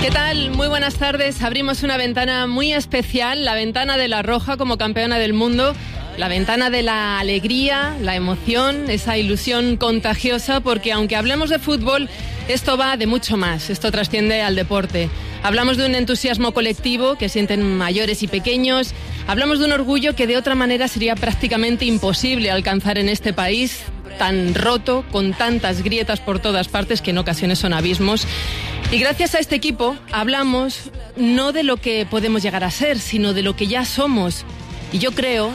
¿Qué tal? Muy buenas tardes. Abrimos una ventana muy especial, la ventana de La Roja como campeona del mundo, la ventana de la alegría, la emoción, esa ilusión contagiosa, porque aunque hablemos de fútbol, esto va de mucho más, esto trasciende al deporte. Hablamos de un entusiasmo colectivo que sienten mayores y pequeños, hablamos de un orgullo que de otra manera sería prácticamente imposible alcanzar en este país tan roto, con tantas grietas por todas partes que en ocasiones son abismos. Y gracias a este equipo hablamos no de lo que podemos llegar a ser, sino de lo que ya somos. Y yo creo